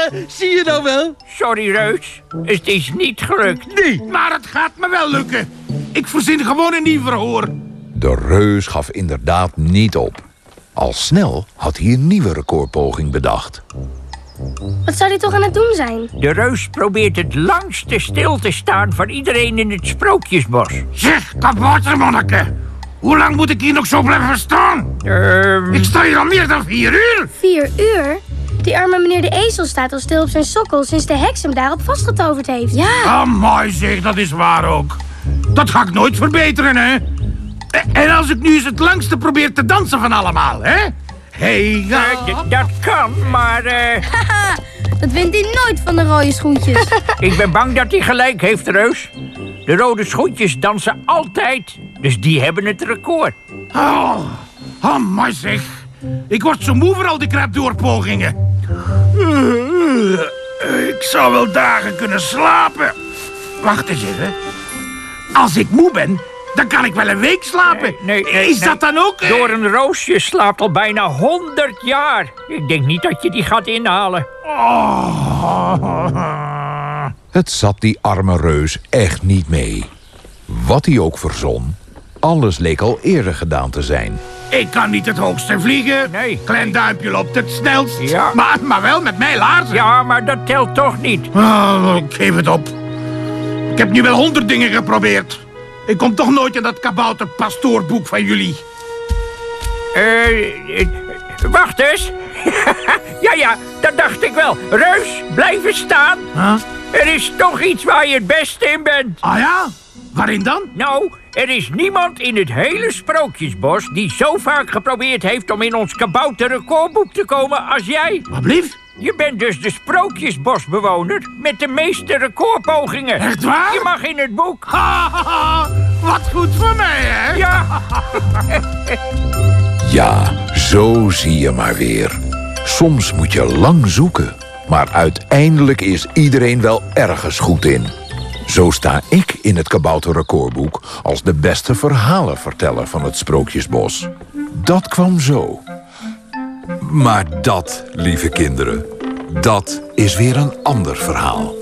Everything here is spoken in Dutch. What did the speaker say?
Zie je nou wel? Sorry, Reus. Het is niet gelukt. Nee. Maar het gaat me wel lukken. Ik verzin gewoon een nieuw verhoor. De reus gaf inderdaad niet op. Al snel had hij een nieuwe recordpoging bedacht. Wat zou hij toch aan het doen zijn? De Reus probeert het langste stil te staan van iedereen in het Sprookjesbos. Zeg, kaboutermanneke. Hoe lang moet ik hier nog zo blijven staan? Ik sta hier al meer dan 4 uur. 4 uur? Die arme meneer de ezel staat al stil op zijn sokkel sinds de heks hem daarop vastgetoverd heeft. Ja. Amai zeg, dat is waar ook. Dat ga ik nooit verbeteren, hè. En als ik nu eens het langste probeer te dansen van allemaal, hè? Hey, ja. Dat kan, maar... Haha, dat wint hij nooit van de rode schoentjes. Ik ben bang dat hij gelijk heeft, Reus. De rode schoentjes dansen altijd, dus die hebben het record. Oh, amai zeg. Ik word zo moe voor al die krapdoorpogingen. Ik zou wel dagen kunnen slapen. Wacht eens even. Als ik moe ben, dan kan ik wel een week slapen. Is dat dan ook... Door een roosje slaapt al bijna 100 jaar. Ik denk niet dat je die gaat inhalen. Het zat die arme reus echt niet mee. Wat hij ook verzon, alles leek al eerder gedaan te zijn. Ik kan niet het hoogste vliegen. Nee. Klein duimpje loopt het snelst. Ja. Maar wel met mijn laarzen. Ja, maar dat telt toch niet. Ik geef het op. Ik heb nu wel 100 dingen geprobeerd. Ik kom toch nooit in dat kabouterpastoorboek van jullie. Wacht eens. Ja, dat dacht ik wel. Reus, blijven staan. Huh? Er is toch iets waar je het beste in bent. Ah ja? Waarin dan? Nou, er is niemand in het hele Sprookjesbos die zo vaak geprobeerd heeft om in ons kabouterrecordboek te komen als jij. Wat blieft? Je bent dus de Sprookjesbosbewoner met de meeste recordpogingen. Echt waar? Je mag in het boek. Wat goed voor mij, hè? Ja. Ja, zo zie je maar weer. Soms moet je lang zoeken, maar uiteindelijk is iedereen wel ergens goed in. Zo sta ik in het kabouterrecordboek als de beste verhalenverteller van het Sprookjesbos. Dat kwam zo. Maar dat, lieve kinderen, dat is weer een ander verhaal.